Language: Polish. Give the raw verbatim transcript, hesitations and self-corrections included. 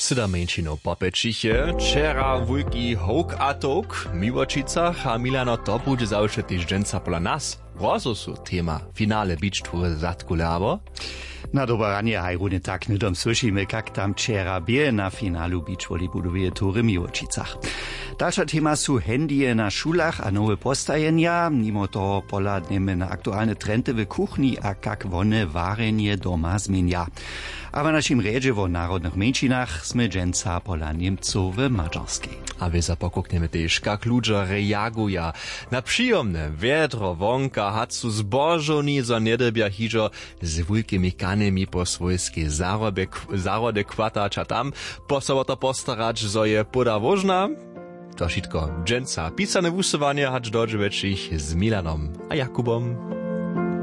Syda menšinov popečiche, čera wulki houk a touk, Miłočicach a Milano to bude zawsze týždženca pola nas. Rozo su tema finale beach tour zatkulabo. Na dobranie hajruny tak nudom słyszymy, jak tam wczera bie na finalu beachvolleyballowej tury Miłočicach. Dalsza tema su handije na szulach a nowe postajenia, mimo to poladniemy na aktualne trendy w kuchni a jak one warenie doma zmienia. A w naszym redzie o narodnych mniejszynach sme dżęca pola Niemców w Mađarskiej. A wy zapokukniemy też, jak ludzie reagują na przyjemne wietro, wonka, hacu zbożoni, zo niedebia hižo z wulkimi kanemi po swojskie zarode kwatać, a tam po sobota postarać, zo je poda wożna. To wszystko dżęca pisane wusowanie, hacz dođe z Milanom a Jakubom.